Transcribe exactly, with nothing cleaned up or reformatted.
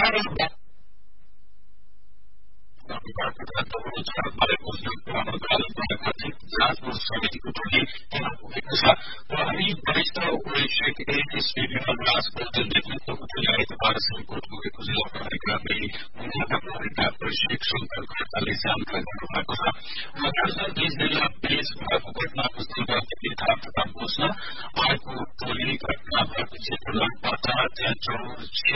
विभागको उपचारबारे बुझ्न पुरानो अदालतमा गठित जाँच समितिको टोली त्यहाँ पुगेको छ। प्रहरी वरिष्ठ उपरीक्षक एसपी विमल राजको नेतृत्वको टोली आइतबार सिलकोट पुगेको जिल्ला प्रहरी कार्यालय मुख्यका प्रहरी परिक्षक शंकर खड्काले जानकारी दिनुभएको छ। लगातार दुई जिल्ला बीच